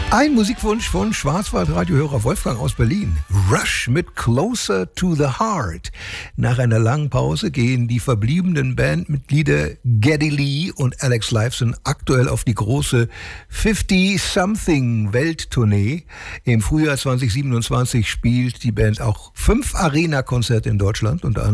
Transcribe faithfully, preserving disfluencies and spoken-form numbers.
Ein Musikwunsch von Schwarzwald-Radiohörer Wolfgang aus Berlin. Rush mit Closer to the Heart. Nach einer langen Pause gehen die verbliebenen Bandmitglieder Geddy Lee und Alex Lifeson aktuell auf die große fifty-something-Welttournee. Im Frühjahr zwanzig siebenundzwanzig spielt die Band auch fünf Arena-Konzerte in Deutschland, unter anderem